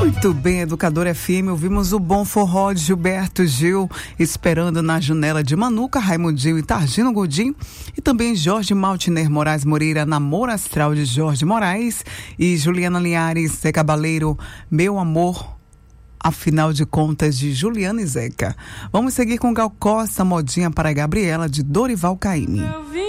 Muito bem, Educadora FM, ouvimos o Bom Forró de Gilberto Gil, Esperando na Janela de Manuca, Raimundinho e Targino Godinho, e também Jorge Maltner Moraes Moreira, Namoro Astral de Jorge Moraes, e Juliana Linhares, Zé Cabaleiro, Meu Amor, Afinal de Contas, de Juliana e Zeca. Vamos seguir com Gal Costa, Modinha para Gabriela, de Dorival Caymmi.